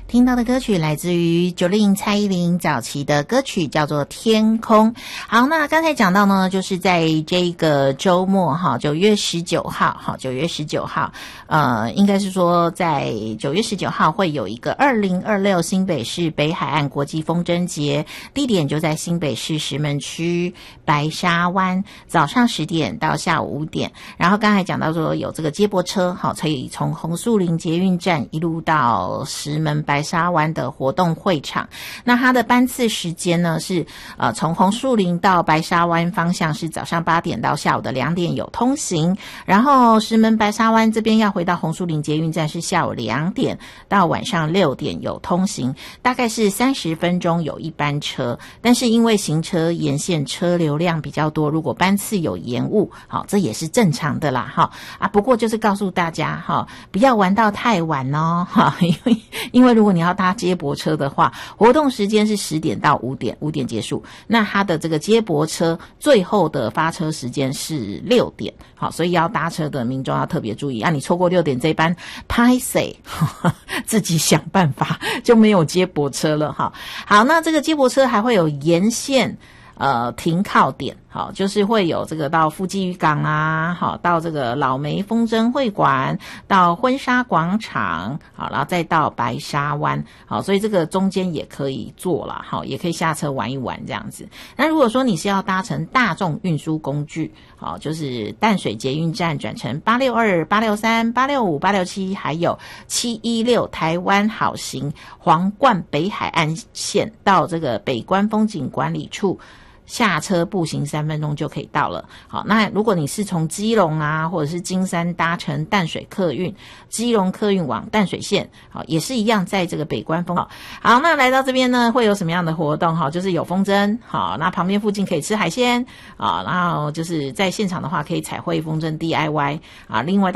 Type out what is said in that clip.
听到的歌曲来自于90蔡依林早期的歌曲，叫做《天空》。好，那刚才讲到呢，就是在这个周末哈，9月19号，好，9月19号，应该是说在9月19号会有一个2026新北市北海岸国际风筝节，地点就在新北市石门区白沙湾，早上10点到下午5点。然后刚才讲到说有这个接驳车，好，可以从红树林捷运站一路到石门白沙湾的活动会场。那它的班次时间呢是从红树林到白沙湾方向是早上8点到下午的2点有通行，然后石门白沙湾这边要回到红树林捷运站是下午2点到晚上6点有通行，大概是30分钟有一班车，但是因为行车沿线车流量比较多，如果班次有延误，好，这也是正常的啦哈啊。不过就是告诉大家哈，不要玩到太晚哦哈，因为如果你要搭接驳车的话，活动时间是10点到5点，5点结束。那它的这个接驳车最后的发车时间是6点，好，所以要搭车的民众要特别注意啊！你错过6点这一班，拍谁自己想办法，就没有接驳车了哈。好，那这个接驳车还会有沿线停靠点，好，就是会有这个到富基渔港啊，好，到这个老梅风筝会馆，到婚纱广场，好，然后再到白沙湾，好，所以这个中间也可以坐啦，好，也可以下车玩一玩这样子。那如果说你是要搭乘大众运输工具，好，就是淡水捷运站转乘862、863、865、867，还有716台湾好行皇冠北海岸线到这个北关风景管理处。下车步行3分钟就可以到了。好，那如果你是从基隆啊，或者是金山搭乘淡水客运，基隆客运往淡水线，好，也是一样在这个北关风。好，那来到这边呢，会有什么样的活动？好，就是有风筝，好，那旁边附近可以吃海鲜啊，然后就是在现场的话可以彩绘风筝 DIY 啊，另外